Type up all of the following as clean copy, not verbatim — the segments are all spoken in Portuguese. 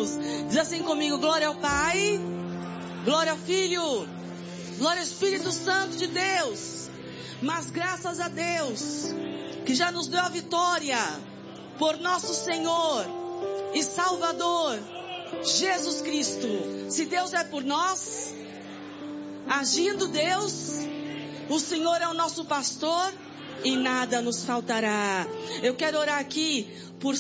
Jesus. Diz assim comigo: glória ao Pai, glória ao Filho, glória ao Espírito Santo de Deus. Mas graças a Deus que já nos deu a vitória por nosso Senhor e Salvador Jesus Cristo. Se Deus é por nós, agindo Deus, o Senhor é o nosso pastor e nada nos faltará. Eu quero orar aqui por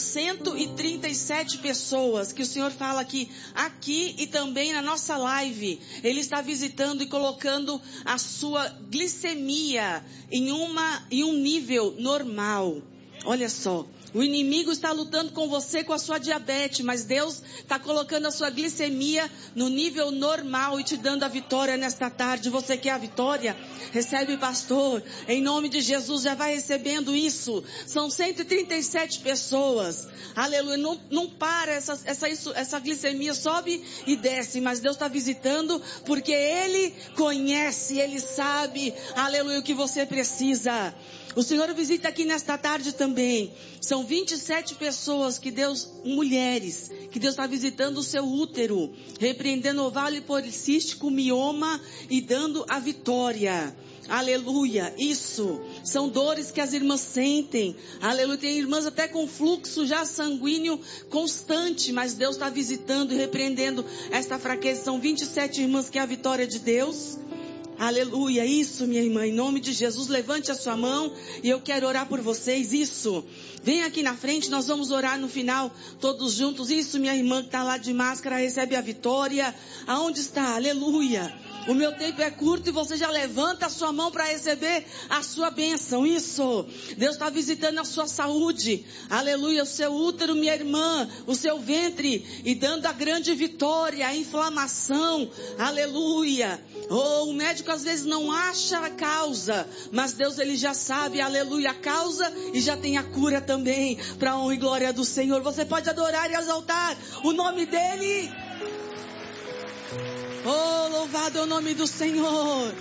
137 pessoas que o Senhor fala aqui e também na nossa live. Ele está visitando e colocando a sua glicemia em um nível normal. Olha só. O inimigo está lutando com você com a sua diabetes, mas Deus está colocando a sua glicemia no nível normal e te dando a vitória nesta tarde. Você quer a vitória? Recebe, pastor. Em nome de Jesus, já vai recebendo isso. São 137 pessoas. Aleluia. Não para, essa glicemia sobe e desce, mas Deus está visitando porque Ele conhece, Ele sabe, aleluia, o que você precisa. O Senhor visita aqui nesta tarde também. São 27 pessoas mulheres, que Deus está visitando o seu útero, repreendendo ovário policístico, mioma e dando a vitória. Aleluia, isso, são dores que as irmãs sentem, aleluia, tem irmãs até com fluxo já sanguíneo constante, mas Deus está visitando e repreendendo esta fraqueza. São 27 irmãs que é a vitória de Deus. Aleluia, isso, minha irmã, em nome de Jesus, levante a sua mão e eu quero orar por vocês, isso. Vem aqui na frente, nós vamos orar no final, todos juntos. Isso, minha irmã que está lá de máscara, recebe a vitória. Aonde está? Aleluia. O meu tempo é curto e você já levanta a sua mão para receber a sua bênção. Isso. Deus está visitando a sua saúde. Aleluia. O seu útero, minha irmã. O seu ventre. E dando a grande vitória. A inflamação. Aleluia. Oh, o médico às vezes não acha a causa. Mas Deus, Ele já sabe. Aleluia. A causa e já tem a cura também. Para a honra e glória do Senhor. Você pode adorar e exaltar o nome dEle. Oh, louvado é o nome do Senhor.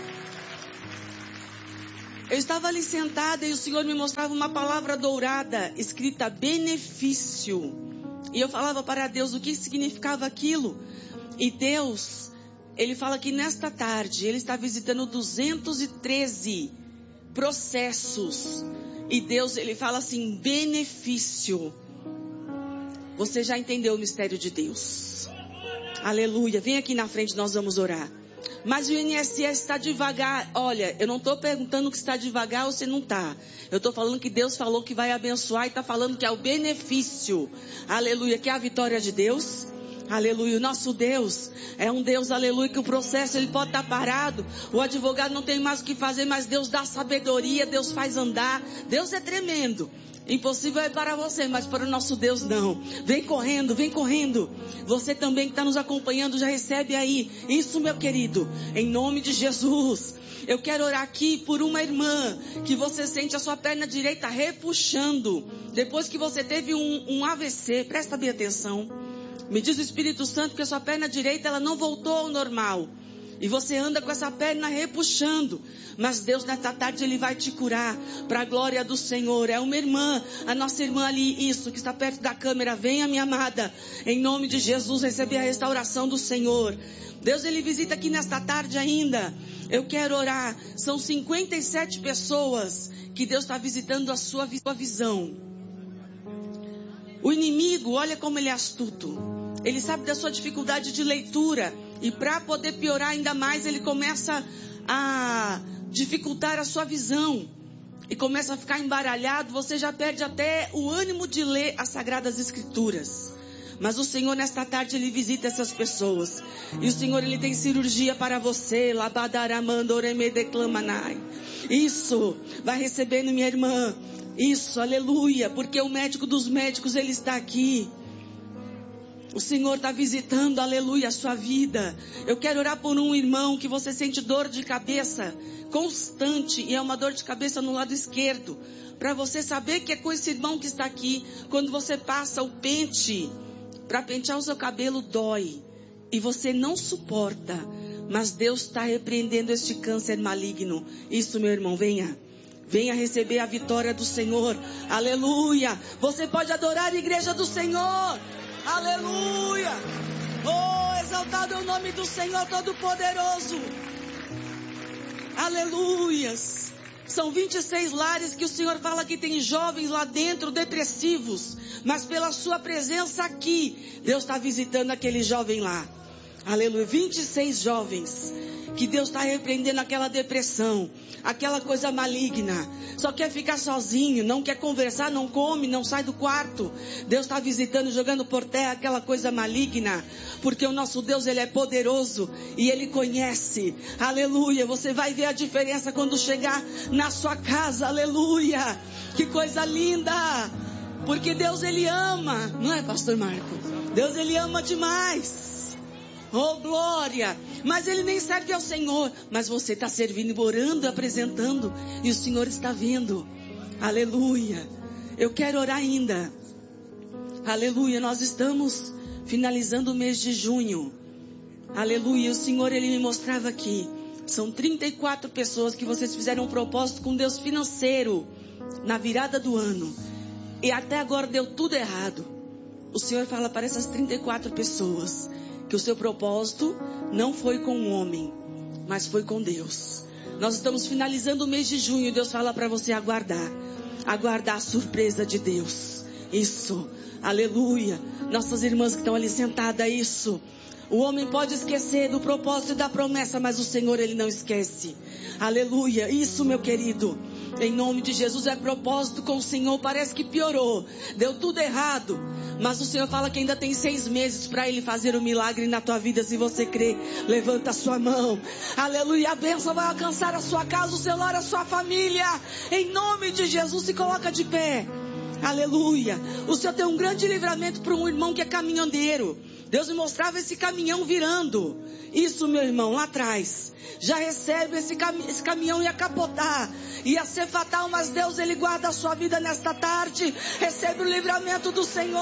Eu estava ali sentada e o Senhor me mostrava uma palavra dourada, escrita benefício. E eu falava para Deus o que significava aquilo. E Deus, Ele fala que nesta tarde, Ele está visitando 213 processos. E Deus, Ele fala assim, benefício. Você já entendeu o mistério de Deus? Aleluia, vem aqui na frente, nós vamos orar. Mas o INSS está devagar. Olha, eu não estou perguntando que está devagar ou se não está. Eu estou falando que Deus falou que vai abençoar e está falando que é o benefício. Aleluia, que é a vitória de Deus. Aleluia, o nosso Deus é um Deus, aleluia, que o processo ele pode estar parado. O advogado não tem mais o que fazer, mas Deus dá sabedoria, Deus faz andar. Deus é tremendo. Impossível é para você, mas para o nosso Deus não. Vem correndo, vem correndo. Você também que está nos acompanhando, já recebe aí. Isso, meu querido, em nome de Jesus. Eu quero orar aqui por uma irmã que você sente a sua perna direita repuxando. Depois que você teve um AVC, presta bem atenção. Me diz o Espírito Santo que a sua perna direita ela não voltou ao normal. E você anda com essa perna repuxando. Mas Deus nesta tarde Ele vai te curar. Para a glória do Senhor. É uma irmã. A nossa irmã ali. Isso que está perto da câmera. Venha minha amada. Em nome de Jesus. Receber a restauração do Senhor. Deus Ele visita aqui nesta tarde ainda. Eu quero orar. São 57 pessoas. Que Deus está visitando a sua visão. O inimigo. Olha como ele é astuto. Ele sabe da sua dificuldade de leitura. E para poder piorar ainda mais, ele começa a dificultar a sua visão. E começa a ficar embaralhado. Você já perde até o ânimo de ler as Sagradas Escrituras. Mas o Senhor nesta tarde, Ele visita essas pessoas. E o Senhor, Ele tem cirurgia para você. Isso, vai recebendo minha irmã. Isso, aleluia. Porque o médico dos médicos, Ele está aqui. O Senhor está visitando, aleluia, a sua vida. Eu quero orar por um irmão que você sente dor de cabeça constante. E é uma dor de cabeça no lado esquerdo. Para você saber que é com esse irmão que está aqui. Quando você passa o pente, para pentear o seu cabelo dói. E você não suporta. Mas Deus está repreendendo este câncer maligno. Isso, meu irmão, venha. Venha receber a vitória do Senhor. Aleluia. Você pode adorar a igreja do Senhor. Aleluia! o nome do Senhor Todo-Poderoso. Aleluias. São 26 lares que o Senhor fala que tem jovens lá dentro depressivos. Mas pela sua presença aqui, Deus está visitando aquele jovem lá. Aleluia. 26 jovens que Deus está repreendendo aquela depressão, aquela coisa maligna. Só quer ficar sozinho, não quer conversar, não come, não sai do quarto. Deus está visitando, jogando por terra aquela coisa maligna. Porque o nosso Deus, Ele é poderoso e Ele conhece. Aleluia. Você vai ver a diferença quando chegar na sua casa. Aleluia. Que coisa linda. Porque Deus, Ele ama. Não é, pastor Marco? Deus, Ele ama demais. Oh, glória. Mas Ele nem serve ao Senhor. Mas você está servindo, orando, apresentando. E o Senhor está vendo. Aleluia. Eu quero orar ainda. Aleluia. Nós estamos finalizando o mês de junho. Aleluia. O Senhor, Ele me mostrava aqui. São 34 pessoas que vocês fizeram um propósito com Deus financeiro. Na virada do ano. E até agora deu tudo errado. O Senhor fala para essas 34 pessoas que o seu propósito não foi com um homem, mas foi com Deus. Nós estamos finalizando o mês de junho e Deus fala para você aguardar a surpresa de Deus. Isso, aleluia. Nossas irmãs que estão ali sentadas, isso. O homem pode esquecer do propósito e da promessa, mas o Senhor, Ele não esquece. Aleluia, isso, meu querido. Em nome de Jesus, é propósito com o Senhor. Parece que piorou, deu tudo errado, mas o Senhor fala que ainda tem 6 meses para Ele fazer o milagre na tua vida. Se você crê, levanta a sua mão. Aleluia, a bênção vai alcançar a sua casa, o seu lar, a sua família. Em nome de Jesus, se coloca de pé. Aleluia. O Senhor tem um grande livramento para um irmão que é caminhoneiro. Deus me mostrava esse caminhão virando. Isso, meu irmão, lá atrás. Já recebe esse caminhão, ia capotar, ia ser fatal, mas Deus, Ele guarda a sua vida nesta tarde. Recebe o livramento do Senhor.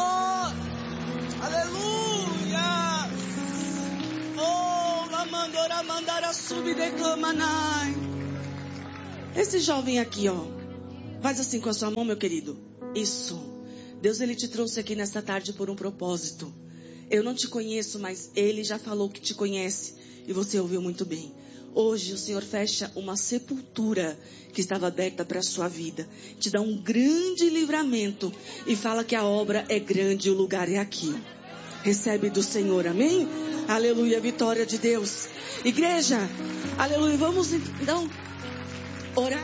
Aleluia. Oh, la mandora mandara subdeclamanai. Esse jovem aqui, ó, faz assim com a sua mão, meu querido. Isso. Deus, Ele te trouxe aqui nesta tarde por um propósito. Eu não te conheço, mas Ele já falou que te conhece. E você ouviu muito bem. Hoje o Senhor fecha uma sepultura que estava aberta para a sua vida. Te dá um grande livramento. E fala que a obra é grande e o lugar é aqui. Recebe do Senhor, amém? Aleluia, vitória de Deus. Igreja, aleluia, vamos então orar.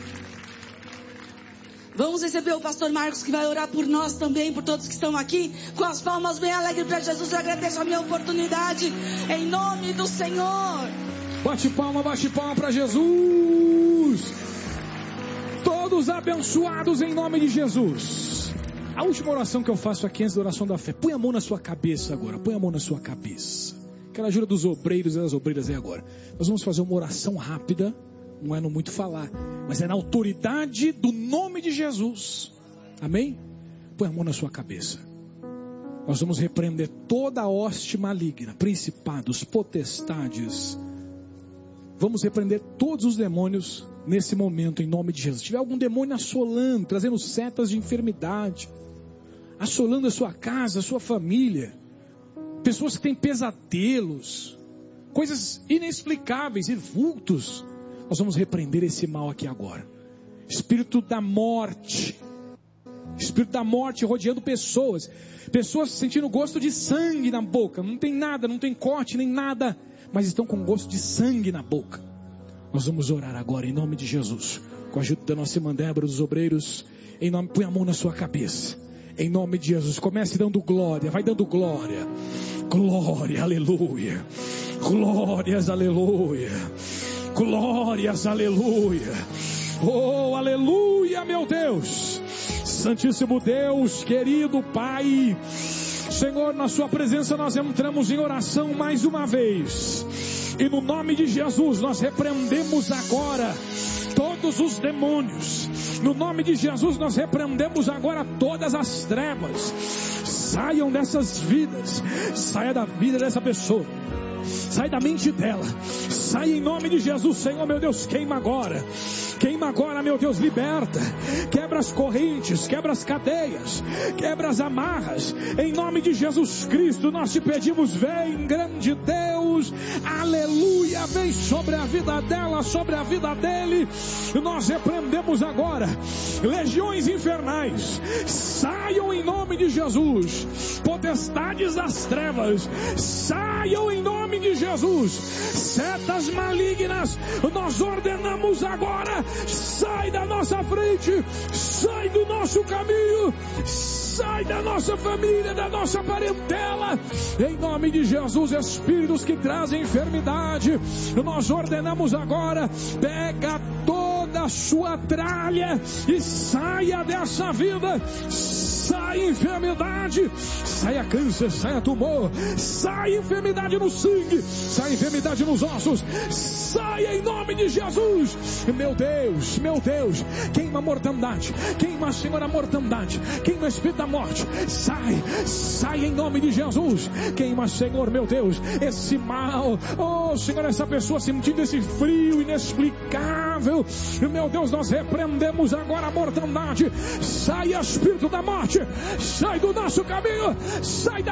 Vamos receber o pastor Marcos, que vai orar por nós também, por todos que estão aqui. Com as palmas bem alegres para Jesus. Eu agradeço a minha oportunidade. Em nome do Senhor. Bate palma para Jesus. Todos abençoados em nome de Jesus. A última oração que eu faço aqui antes da oração da fé. Põe a mão na sua cabeça agora. Põe a mão na sua cabeça. Quero a ajuda dos obreiros e das obreiras aí agora. Nós vamos fazer uma oração rápida. Não é no muito falar, mas é na autoridade do nome de Jesus. Amém? Põe a mão na sua cabeça. Nós vamos repreender toda a hoste maligna, principados, potestades. Vamos repreender todos os demônios nesse momento, em nome de Jesus. Se tiver algum demônio assolando, trazendo setas de enfermidade, assolando a sua casa, a sua família, pessoas que têm pesadelos, coisas inexplicáveis e vultos, nós vamos repreender esse mal aqui agora. Espírito da morte rodeando pessoas sentindo gosto de sangue na boca. Não tem nada, não tem corte nem nada, mas estão com gosto de sangue na boca. Nós vamos orar agora em nome de Jesus, com a ajuda da nossa irmã Débora, dos obreiros. Em nome, põe a mão na sua cabeça. Em nome de Jesus, comece dando glória, vai dando glória. Glória, aleluia. Glórias, aleluia. Glórias, aleluia. Oh, aleluia, meu Deus. Santíssimo Deus, querido Pai, Senhor, na sua presença nós entramos em oração mais uma vez. E no nome de Jesus nós repreendemos agora todos os demônios. No nome de Jesus nós repreendemos agora todas as trevas. Saiam dessas vidas. Saia da vida dessa pessoa. Sai da mente dela. Sai em nome de Jesus, Senhor, meu Deus, queima agora. Queima agora, meu Deus, liberta. Quebra as correntes, quebra as cadeias, quebra as amarras. Em nome de Jesus Cristo, nós te pedimos, vem, grande Deus. Aleluia, vem sobre a vida dela, sobre a vida dele. Nós repreendemos agora legiões infernais. Saiam em nome de Jesus. Potestades das trevas, saiam em nome de Jesus. Setas malignas, nós ordenamos agora, sai da nossa frente, sai do nosso caminho, sai da nossa família, da nossa parentela. Em nome de Jesus, espíritos que trazem enfermidade, nós ordenamos agora, pega toda a sua tralha e saia dessa vida. Sai enfermidade, saia câncer, saia tumor, sai enfermidade no sangue, sai enfermidade nos ossos, sai em nome de Jesus. Meu Deus, queima a mortandade, queima, Senhor, a mortandade, queima o espírito da morte, sai em nome de Jesus. Queima, Senhor, meu Deus, esse mal, oh Senhor, essa pessoa sentindo esse frio inexplicável, meu Deus, nós repreendemos agora a mortandade. Sai, espírito da morte, sai do nosso caminho, sai da